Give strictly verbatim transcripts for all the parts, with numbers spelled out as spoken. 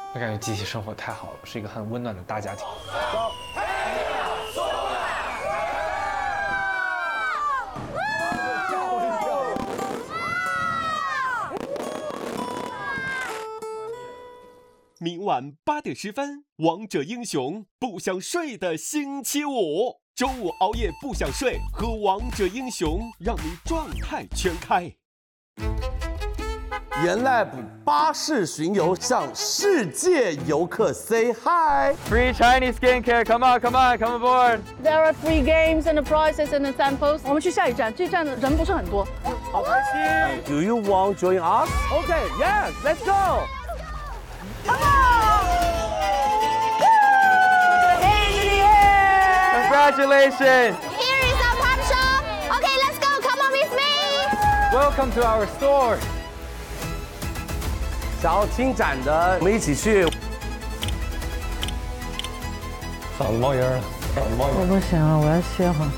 我感觉集体生活太好了，是一个很温暖的大家庭。 明晚八点十分，王者英雄不想睡的星期五，周五熬夜不想睡，喝王者英雄让你状态全开。 原来巴士巡游向世界游客 say hi。 Free Chinese skincare, come on, come on, come aboard. There are free games and the prizes and the samples. 我们去下一站，这站的人不是很多。 好开心 ！Do you want to join us? Okay, yes, let's go. Come on! Congratulations! Here is our pop shop. Okay, let's go. Come on with me. Welcome to our store. 想要听展的，我们一起去。 嗓子冒烟了，嗓子冒烟。 我不行了，我要歇会儿。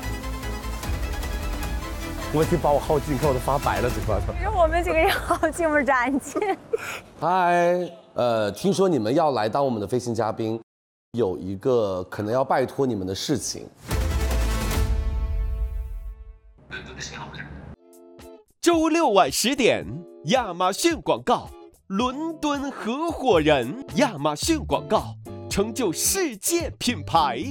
我已经把我耗尽，看我都发白了，嘴巴头。 其实我们几个也好进入展间。 嗨，呃，听说你们要来当我们的飞行嘉宾，有一个可能要拜托你们的事情。 周六晚十点，亚马逊广告，伦敦合伙人，亚马逊广告，成就世界品牌。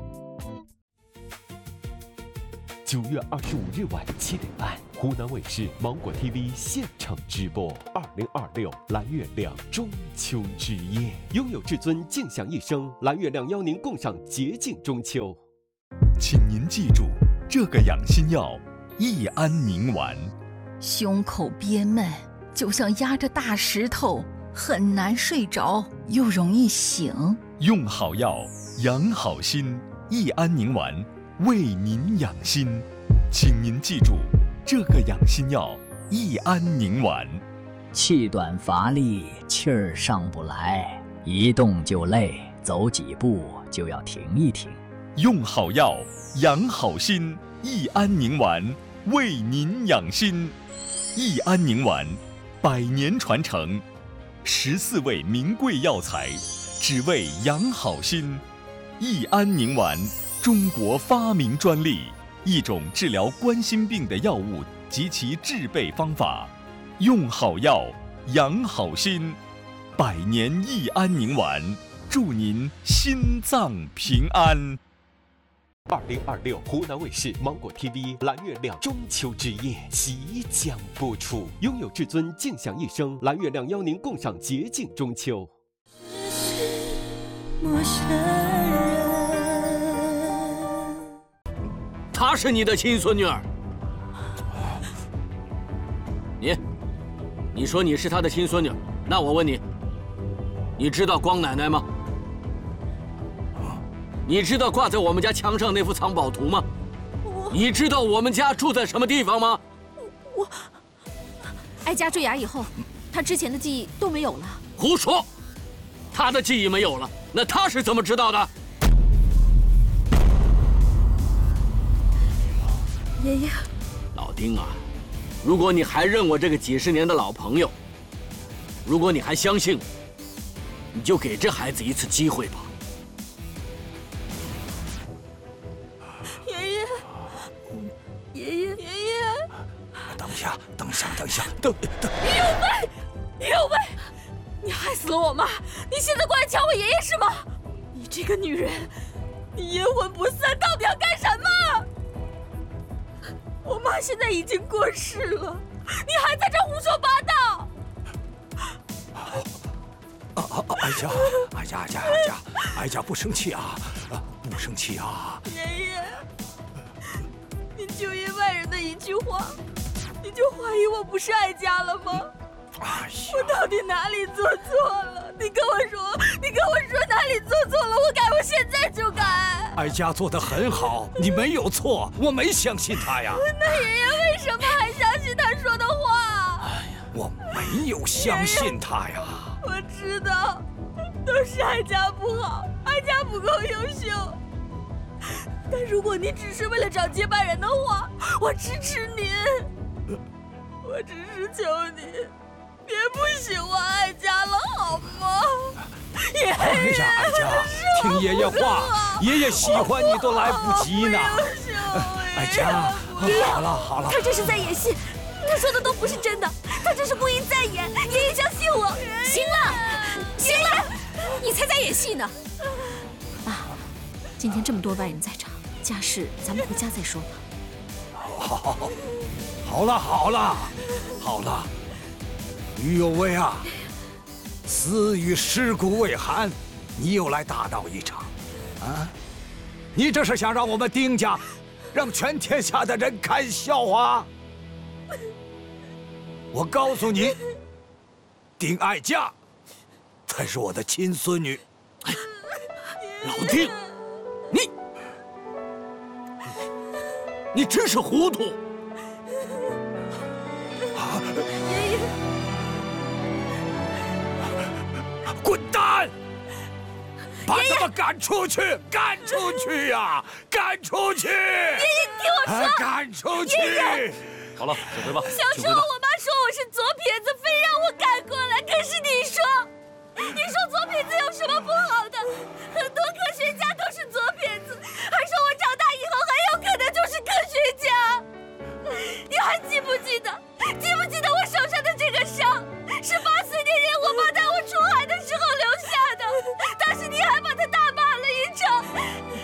九月二十五日晚七点半，湖南卫视芒果 T V 现场直播二零二六蓝月亮中秋之夜，拥有至尊静享一生，蓝月亮邀您共赏洁净中秋。 请您记住，这个养心药益安宁丸。 胸口憋闷，就像压着大石头，很难睡着，又容易醒。 用好药，养好心，益安宁丸为您养心。请您记住，这个养心药益安宁丸。 气短乏力，气儿上不来，一动就累，走几步就要停一停。 用好药，养好心，益安宁丸为您养心。益安宁丸，百年传承，十四味名贵药材，只为养好心。益安宁丸，中国发明专利，一种治疗冠心病的药物及其制备方法。用好药，养好心，百年益安宁丸，祝您心脏平安。 二零二六湖南卫视芒果 T V 蓝月亮中秋之夜即将播出，拥有至尊静享一生，蓝月亮邀您共赏洁净中秋。 她是你的亲孙女儿，你，你说你是她的亲孙女，那我问你，你知道光奶奶吗？你知道挂在我们家墙上那幅藏宝图吗？你知道我们家住在什么地方吗？ 我，哀家坠崖以后，他之前的记忆都没有了。 胡说，他的记忆没有了，那他是怎么知道的？ 爷爷， 老丁啊，如果你还认我这个几十年的老朋友，如果你还相信我，你就给这孩子一次机会吧。 等一下，等一下，等一下，等等！ 有为，有为！你害死了我妈，你现在过来抢我爷爷是吗？你这个女人，你阴魂不散，到底要干什么？我妈现在已经过世了，你还在这胡说八道！ 啊啊啊！哀家，哀家，哀家，哀家，哀家不生气啊，啊，不生气啊！ 爷爷，你就因外人的一句话，你就怀疑我不是哀家了吗？ 哎呀， 我到底哪里做错了？你跟我说，你跟我说哪里做错了，我改，我现在就改。 哀家做得很好，你没有错，我没相信他呀。 那爷爷为什么还相信他说的话？ 哎呀，我没有相信他呀。 我知道，都是哀家不好，哀家不够优秀。但如果你只是为了找接班人的话，我支持您。我只是求你，别不喜欢哀家了，好吗？ 听爷爷话，爷爷喜欢你都来不及呢。哎呀，好了好了， 他这是在演戏，他说的都不是真的，他这是故意在演。爷爷相信我。 行了，行了，你才在演戏呢。 爸，今天这么多外人在场，家事咱们回家再说吧。 好，好了好了，好了，于有为啊，死于尸骨未寒，你又来大闹一场，啊？你这是想让我们丁家，让全天下的人看笑话？我告诉你，丁爱佳才是我的亲孙女。 老丁，你你真是糊涂！ 爷爷， 滚蛋！把他们赶出去！赶出去呀！赶出去！爷爷， 听我说， 赶出去！ 好了，走回吧。 小时候我妈说我是左撇子，非让我赶过来。可是你说，你说左撇子有